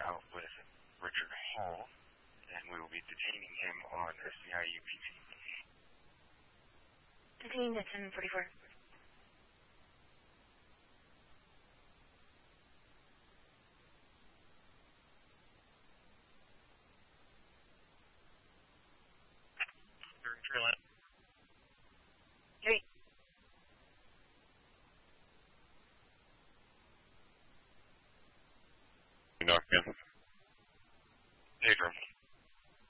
out with Richard Hall, and we will be detaining him on SCI UPT. Detained at 1044. Hey. Knocked in.